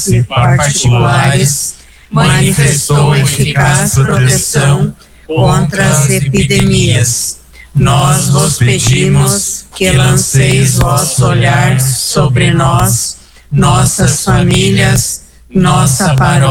e particulares, manifestou eficaz proteção contra as epidemias. Nós vos pedimos que lanceis vosso olhar sobre nós, nossas famílias, nossa paróquia